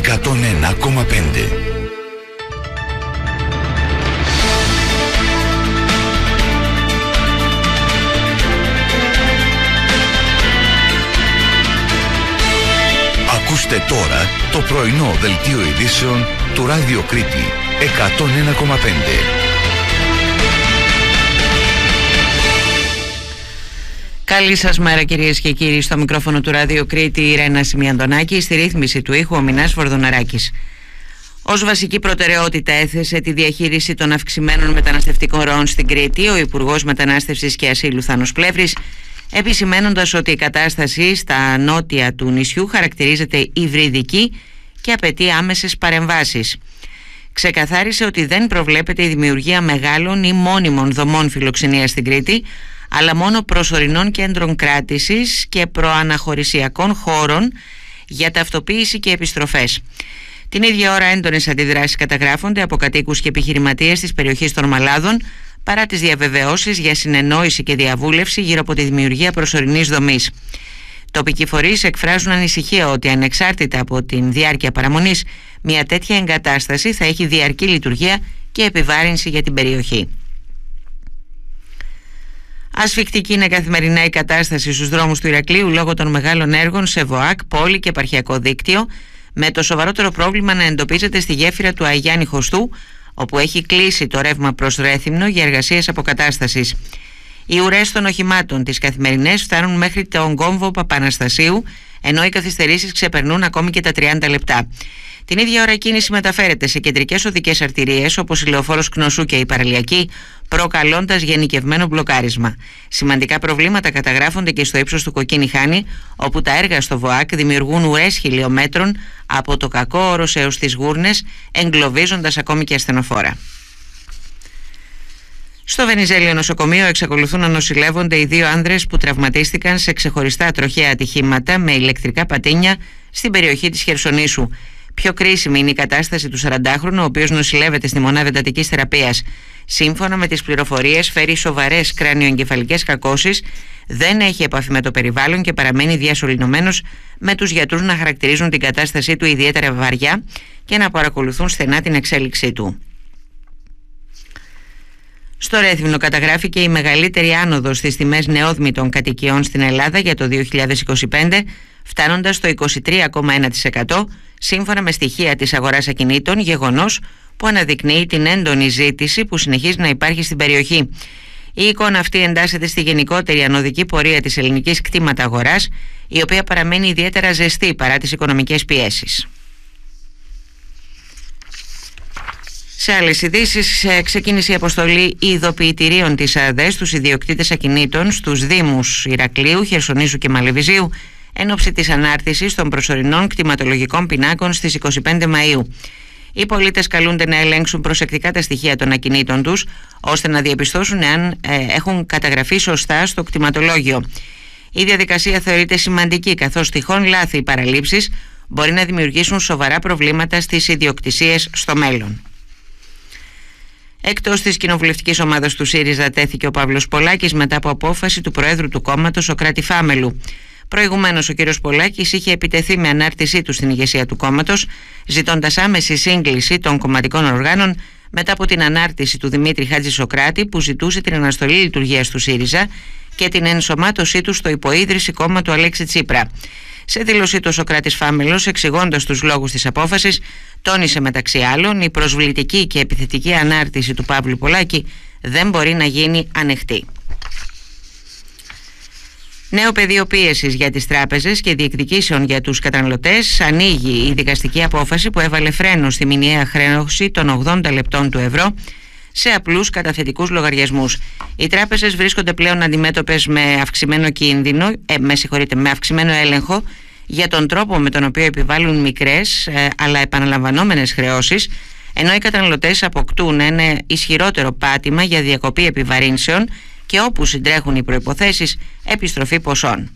101,5. Ακούστε τώρα το πρωινό δελτίο ειδήσεων του Ράδιο Κρήτη 101,5. Καλή σας μέρα κυρίες και κύριοι, στο μικρόφωνο του Ράδιο Κρήτη η Ρένα Σιμιαντονάκη, στη ρύθμιση του ήχου ο Μινάς Φορδοναράκης. Ως βασική προτεραιότητα έθεσε τη διαχείριση των αυξημένων μεταναστευτικών ροών στην Κρήτη ο Υπουργός Μετανάστευσης και Ασύλου Θάνος Πλεύρης, επισημαίνοντας ότι η κατάσταση στα νότια του νησιού χαρακτηρίζεται υβριδική και απαιτεί άμεσες παρεμβάσεις. Ξεκαθάρισε ότι δεν προβλέπεται η δημιουργία μεγάλων ή μόνιμων δομών φιλοξενίας στην Κρήτη, αλλά μόνο προσωρινών κέντρων κράτησης και προαναχωρησιακών χώρων για ταυτοποίηση και επιστροφές. Την ίδια ώρα έντονες αντιδράσεις καταγράφονται από κατοίκους και επιχειρηματίες της περιοχής των Μαλάδων, παρά τις διαβεβαιώσεις για συνεννόηση και διαβούλευση γύρω από τη δημιουργία προσωρινής δομής. Τοπικοί φορείς εκφράζουν ανησυχία ότι ανεξάρτητα από την διάρκεια παραμονής, μια τέτοια εγκατάσταση θα έχει διαρκή λειτουργία και επιβάρυνση για την περιοχή. Ασφικτική είναι καθημερινά η κατάσταση στους δρόμους του Ηρακλείου λόγω των μεγάλων έργων σε ΒΟΑΚ, πόλη και επαρχιακό δίκτυο, με το σοβαρότερο πρόβλημα να εντοπίζεται στη γέφυρα του Αγιάννη Χωστού, όπου έχει κλείσει το ρεύμα προς Ρέθυμνο για εργασίες αποκατάστασης. Οι ουρές των οχημάτων τις καθημερινές φτάνουν μέχρι τον κόμβο Παπαναστασίου, ενώ οι καθυστερήσεις ξεπερνούν ακόμη και τα 30 λεπτά. Την ίδια ώρα η κίνηση μεταφέρεται σε κεντρικές οδικές αρτηρίες όπως η Λεωφόρος Κνωσού και η Παραλιακή, προκαλώντας γενικευμένο μπλοκάρισμα. Σημαντικά προβλήματα καταγράφονται και στο ύψος του Κοκκίνη Χάνη, όπου τα έργα στο ΒΟΑΚ δημιουργούν ουρές χιλιόμετρων από το Κακόωρος έως τις Γούρνες, εγκλωβίζοντας ακόμη και ασθενοφόρα. Στο Βενιζέλιο νοσοκομείο εξακολουθούν να νοσηλεύονται οι δύο άνδρες που τραυματίστηκαν σε ξεχωριστά τροχαία ατυχήματα με ηλεκτρικά πατίνια στην περιοχή της Χερσονήσου. Πιο κρίσιμη είναι η κατάσταση του 40χρονου, ο οποίος νοσηλεύεται στη μονάδα εντατικής θεραπείας. Σύμφωνα με τις πληροφορίες, φέρει σοβαρές κρανιοεγκεφαλικές κακώσεις, δεν έχει επαφή με το περιβάλλον και παραμένει διασωληνωμένος, με τους γιατρούς να χαρακτηρίζουν την κατάστασή του ιδιαίτερα βαριά και να παρακολουθούν στενά την εξέλιξή του. Στο Ρέθυμνο καταγράφηκε η μεγαλύτερη άνοδος στις τιμές νεόδμητων κατοικιών στην Ελλάδα για το 2025, φτάνοντας στο 23,1%, σύμφωνα με στοιχεία της αγοράς ακινήτων, γεγονός που αναδεικνύει την έντονη ζήτηση που συνεχίζει να υπάρχει στην περιοχή. Η εικόνα αυτή εντάσσεται στη γενικότερη ανωδική πορεία της ελληνικής κτήματα αγοράς, η οποία παραμένει ιδιαίτερα ζεστή παρά τις οικονομικές πιέσεις. Σε άλλες ειδήσεις, ξεκίνησε η αποστολή ειδοποιητηρίων της ΑΔΕ στους ιδιοκτήτες ακινήτων στους Δήμους Ηρακλείου, Χερσονήσου και Μαλεβιζίου, εν ώψη της ανάρτησης των προσωρινών κτηματολογικών πινάκων στις 25 Μαΐου. Οι πολίτες καλούνται να ελέγξουν προσεκτικά τα στοιχεία των ακινήτων τους, ώστε να διαπιστώσουν εάν έχουν καταγραφεί σωστά στο κτηματολόγιο. Η διαδικασία θεωρείται σημαντική, καθώς τυχόν λάθη ή παραλήψεις μπορεί να δημιουργήσουν σοβαρά προβλήματα στις ιδιοκτησίες στο μέλλον. Εκτός της κοινοβουλευτικής ομάδας του ΣΥΡΙΖΑ τέθηκε ο Παύλος Πολάκης μετά από απόφαση του Προέδρου του κόμματος, Σωκράτη Φάμελου. Προηγουμένως ο κ. Πολάκης είχε επιτεθεί με ανάρτησή του στην ηγεσία του κόμματος, ζητώντας άμεση σύγκληση των κομματικών οργάνων μετά από την ανάρτηση του Δημήτρη Χατζησοκράτη, που ζητούσε την αναστολή λειτουργίας του ΣΥΡΙΖΑ και την ενσωμάτωσή του στο υποίδρυση κόμμα του Αλέξη Τσίπρα. Σε δήλωσή του ο Σωκράτης Φάμελος, εξηγώντας τους λόγους της απόφασης, τόνισε μεταξύ άλλων η προσβλητική και επιθετική ανάρτηση του Παύλου Πολάκη δεν μπορεί να γίνει ανεκτή. Νέο πεδίο πίεσης για τις τράπεζες και διεκδικήσεων για τους καταναλωτές ανοίγει η δικαστική απόφαση που έβαλε φρένο στη μηνιαία χρέωση των 80 λεπτών του ευρώ σε απλούς καταθετικούς λογαριασμούς. Οι τράπεζες βρίσκονται πλέον αντιμέτωπες με αυξημένο κίνδυνο, με αυξημένο έλεγχο για τον τρόπο με τον οποίο επιβάλλουν μικρές αλλά επαναλαμβανόμενες χρεώσεις, ενώ οι καταναλωτές αποκτούν ένα ισχυρότερο πάτημα για διακοπή επιβαρύνσεων και όπου συντρέχουν οι προϋποθέσεις, επιστροφή ποσών.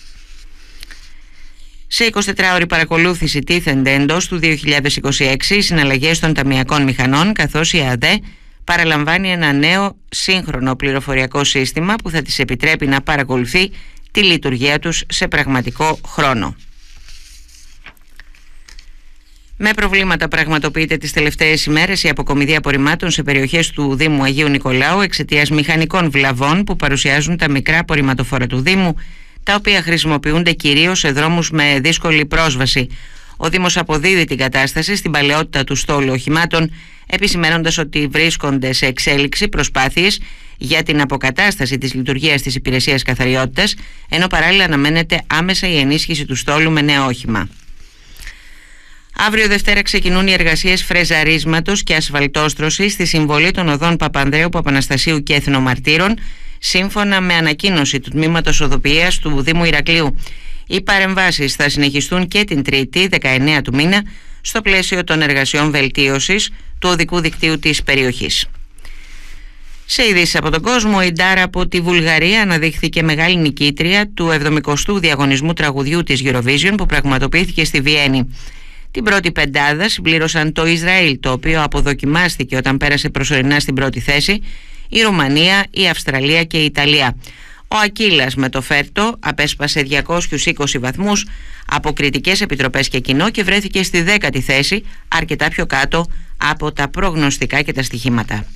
Σε 24ωρη παρακολούθηση τίθενται εντός του 2026 συναλλαγές των ταμειακών μηχανών, καθώς η ΑΔΕ παραλαμβάνει ένα νέο σύγχρονο πληροφοριακό σύστημα που θα της επιτρέπει να παρακολουθεί τη λειτουργία τους σε πραγματικό χρόνο. Με προβλήματα πραγματοποιείται τις τελευταίες ημέρες η αποκομιδή απορριμμάτων σε περιοχές του Δήμου Αγίου Νικολάου εξαιτίας μηχανικών βλαβών που παρουσιάζουν τα μικρά απορριμματοφόρα του Δήμου, τα οποία χρησιμοποιούνται κυρίως σε δρόμους με δύσκολη πρόσβαση. Ο Δήμος αποδίδει την κατάσταση στην παλαιότητα του στόλου οχημάτων, επισημαίνοντας ότι βρίσκονται σε εξέλιξη προσπάθειες για την αποκατάσταση της λειτουργίας της υπηρεσίας καθαριότητας, ενώ παράλληλα αναμένεται άμεσα η ενίσχυση του στόλου με νέο όχημα. Αύριο Δευτέρα ξεκινούν οι εργασίες φρεζαρίσματος και ασφαλτόστρωσης στη συμβολή των οδών Παπανδρέου, Παπαναστασίου και Εθνομαρτύρων, σύμφωνα με ανακοίνωση του Τμήματος Οδοποιίας του Δήμου Ηρακλείου. Οι παρεμβάσεις θα συνεχιστούν και την Τρίτη, 19 του μήνα, στο πλαίσιο των εργασιών βελτίωσης του οδικού δικτύου της περιοχής. Σε ειδήσεις από τον κόσμο, η Ντάρα από τη Βουλγαρία αναδείχθηκε μεγάλη νικήτρια του 70ου διαγωνισμού τραγουδιού της Eurovision που πραγματοποιήθηκε στη Βιέννη. Την πρώτη πεντάδα συμπλήρωσαν το Ισραήλ, το οποίο αποδοκιμάστηκε όταν πέρασε προσωρινά στην πρώτη θέση, η Ρουμανία, η Αυστραλία και η Ιταλία. Ο Ακύλας με το Φέρτο απέσπασε 220 βαθμούς από κριτικές επιτροπές και κοινό και βρέθηκε στη 10η θέση, αρκετά πιο κάτω από τα προγνωστικά και τα στοιχήματα.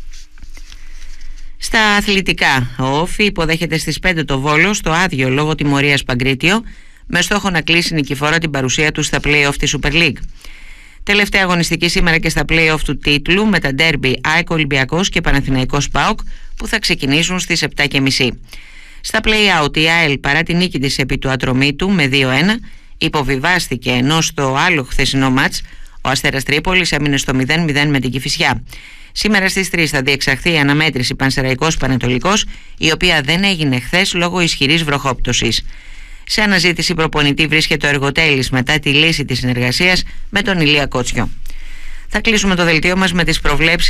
Στα αθλητικά, ο Όφη υποδέχεται στις 5 το Βόλο στο άδειο λόγω τιμωρίας Παγκρίτιο, με στόχο να κλείσει νικηφόρα την παρουσία του στα play-off της Super League. Τελευταία αγωνιστική σήμερα και στα play-off του τίτλου με τα ντέρμπι ΑΕΚ Ολυμπιακός και Παναθηναϊκός ΠΑΟΚ που θα ξεκινήσουν στις 7.30. Στα play-out η ΑΕΛ παρά την νίκη της επί του Ατρωμίτου με 2-1 υποβιβάστηκε, ενώ στο άλλο χθεσινό μάτς ο Αστέρας Τρίπολης έμεινε στο 0-0 με την Κηφισιά. Σήμερα στις 3 θα διεξαχθεί η αναμέτρηση Πανσεραϊκός Πανετολικός, η οποία δεν έγινε χθες λόγω ισχυρής βροχόπτωσης. Σε αναζήτηση προπονητή βρίσκεται ο Εργοτέλης μετά τη λύση της συνεργασίας με τον Ηλία Κότσιο. Θα κλείσουμε το δελτίο μας με τις προβλέψεις